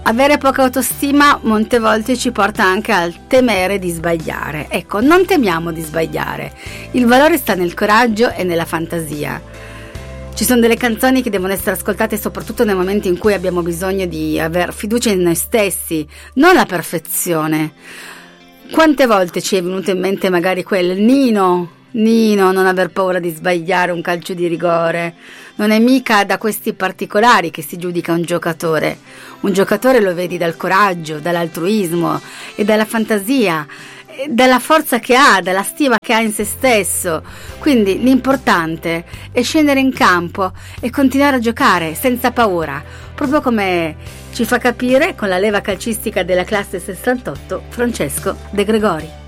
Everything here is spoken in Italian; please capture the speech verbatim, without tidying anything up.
Avere poca autostima molte volte ci porta anche al temere di sbagliare. Ecco, non temiamo di sbagliare. Il valore sta nel coraggio e nella fantasia. Ci sono delle canzoni che devono essere ascoltate soprattutto nei momenti in cui abbiamo bisogno di aver fiducia in noi stessi, non la perfezione. Quante volte ci è venuto in mente magari quel Nino, Nino, non aver paura di sbagliare un calcio di rigore. Non è mica da questi particolari che si giudica un giocatore. Un giocatore lo vedi dal coraggio, dall'altruismo e dalla fantasia, dalla forza che ha, dalla stima che ha in se stesso. Quindi l'importante è scendere in campo e continuare a giocare senza paura, proprio come ci fa capire con la leva calcistica della classe sessantotto Francesco De Gregori.